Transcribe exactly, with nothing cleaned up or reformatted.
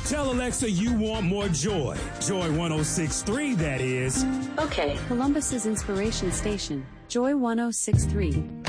Tell Alexa you want more joy. Joy one oh six point three, that is. Okay. Columbus's inspiration station, Joy one oh six point three.